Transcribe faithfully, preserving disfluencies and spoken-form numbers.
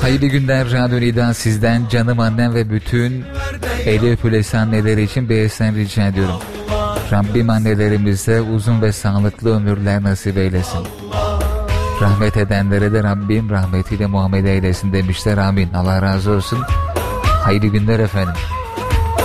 Hayırlı günler Radyo Nida, sizden canım annem ve bütün eli öpülesi anneleri için bir esen rica ediyorum. Rabbim annelerimize uzun ve sağlıklı ömürler nasip eylesin. Rahmet edenlere de Rabbim rahmetiyle muamele eylesin demişler, amin. Allah razı olsun. Hayırlı günler efendim.